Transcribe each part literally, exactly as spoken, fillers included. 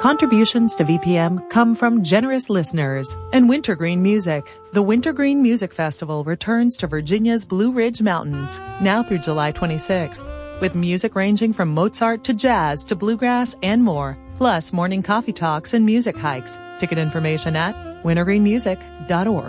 Contributions to V P M come from generous listeners and Wintergreen Music. The Wintergreen Music Festival returns to Virginia's Blue Ridge Mountains now through July twenty-sixth, with music ranging from Mozart to jazz to bluegrass and more, plus morning coffee talks and music hikes. Ticket information at wintergreen music dot org.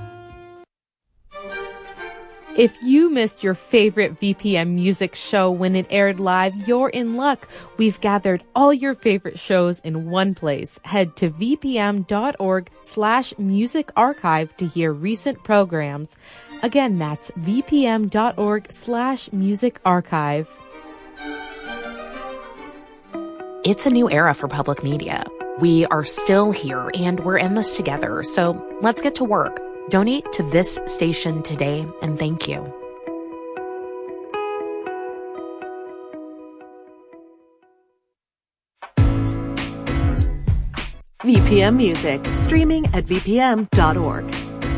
If you missed your favorite V P M music show when it aired live, you're in luck. We've gathered all your favorite shows in one place. Head to vpm.org slash music archive to hear recent programs. Again, that's vpm.org slash music archive. It's a new era for public media. We are still here and we're in this together. So let's get to work. Donate to this station today, and thank you. V P M Music, streaming at v p m dot org.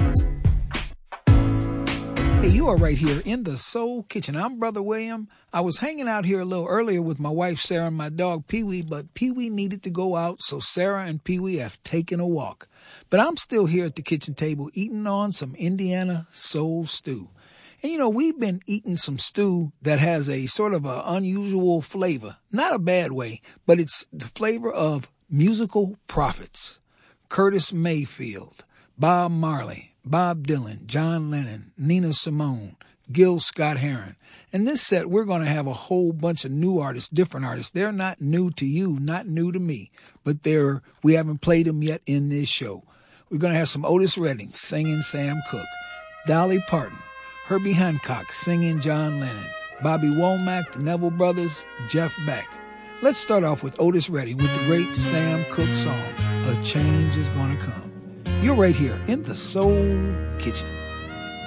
Hey, you are right here in the Soul Kitchen. I'm Brother William. I was hanging out here a little earlier with my wife, Sarah, and my dog, Pee-wee, but Pee-wee needed to go out, so Sarah and Pee-wee have taken a walk. But I'm still here at the kitchen table eating on some Indiana soul stew. And, you know, we've been eating some stew that has a sort of an unusual flavor. Not a bad way, but it's the flavor of musical prophets. Curtis Mayfield, Bob Marley, Bob Dylan, John Lennon, Nina Simone, Gil Scott-Heron. In this set, we're going to have a whole bunch of new artists, different artists. They're not new to you, not new to me, but they're we haven't played them yet in this show. We're going to have some Otis Redding singing Sam Cooke, Dolly Parton, Herbie Hancock singing John Lennon, Bobby Womack, the Neville Brothers, Jeff Beck. Let's start off with Otis Redding with the great Sam Cooke song, A Change Is Gonna Come. You're right here in the Soul Kitchen.